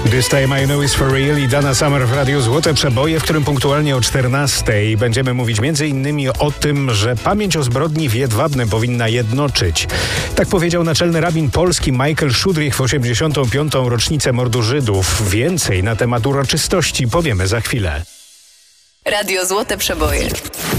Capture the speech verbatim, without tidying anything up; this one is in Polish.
This Time I Know It's For Real i Dana Summer w Radiu Złote Przeboje, w którym punktualnie o czternastej będziemy mówić m.in. o tym, że pamięć o zbrodni w Jedwabnem powinna jednoczyć. Tak powiedział naczelny rabin polski Michael Szudrych w osiemdziesiątą piątą rocznicę mordu Żydów. Więcej na temat uroczystości powiemy za chwilę. Radio Złote Przeboje.